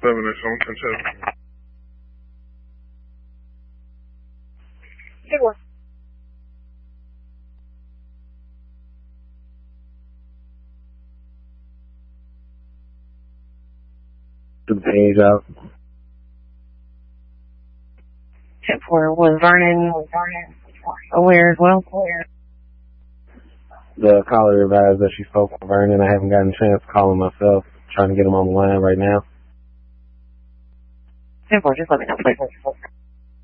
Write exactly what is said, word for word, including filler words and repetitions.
seven is on contest. Good one. The page out. ten four, was Vernon aware as well? The caller advised that she spoke with Vernon. I haven't gotten a chance to call him myself. Trying to get him on the line right now. ten four, just let me know, please.